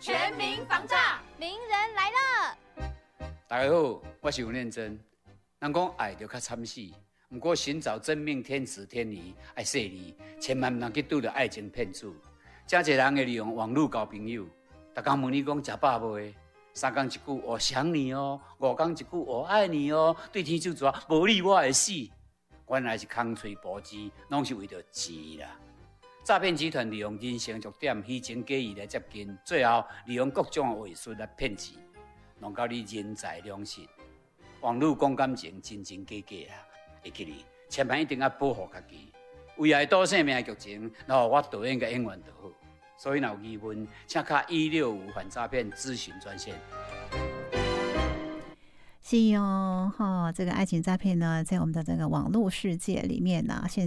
全民防诈， 名人来了！ 大家好，我是吴念真。人讲爱就较惨死，不过寻找真命天子天女爱细腻，千万不能去拄到爱情骗子。真侪人会利用网络交朋友，逐工问你讲食饱未？3天一句我想你哦，5天一句我爱你哦，对天就说无你我会死。原来是空嘴无舌，拢是为着钱啦。诈骗集团利用人性弱点、虚情假意来接近，最后利用各种的话术来骗钱，弄到你人财两失。网络讲感情真真假假啊！会记你，千万一定要保护家己。为爱赌性命的剧情，然后我导演个演员就好。所以若有疑问，请卡165反诈骗咨询专线。 是哦，这个爱情诈骗呢，在我们的这个网络世界里面呢，现